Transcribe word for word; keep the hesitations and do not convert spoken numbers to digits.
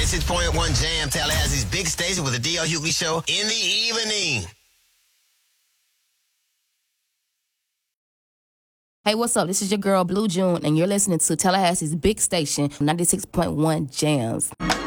ninety-six point one Jam, Tallahassee's big station with the D L Hughley Show in the evening. Hey, what's up? This is your girl, Blue June, and you're listening to Tallahassee's big station, ninety-six point one Jams.